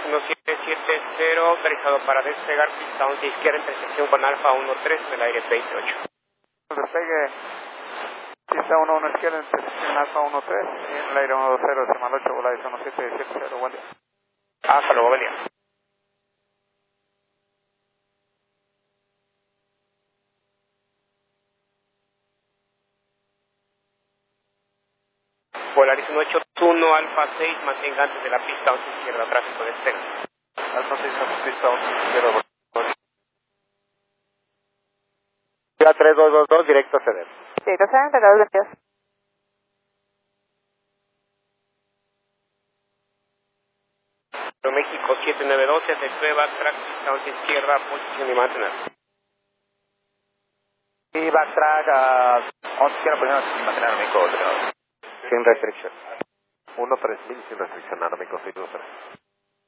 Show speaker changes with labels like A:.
A: 1770, autorizado para despegar, pista 11 izquierda, intersección con Alfa 13 en el aire 28.
B: Despegue, pista 11 izquierda, intersección Alfa 13, en el aire 10, decimal 8, Volaris 1770, buen día.
A: Hasta luego, buen día. Volaris 181, Alfa 6, mantenga antes de la pista 11 izquierda, tráfico de espera.
B: Alfa 6, pista 11 izquierda,
C: Ciudad 3222, directo a ceder.
D: Sí, no saben de los días.
A: México 7912, efectúe backtrack, pista 11 izquierda, posición y mantener.
C: Y backtrack a 11 izquierda, posición y mantener México. Sin restricción.
B: 13000 sin restricción, Aeroméxico 623.